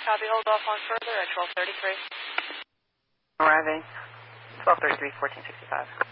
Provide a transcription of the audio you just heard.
Copy, hold off on further at 1233. Arriving 1233, 1465.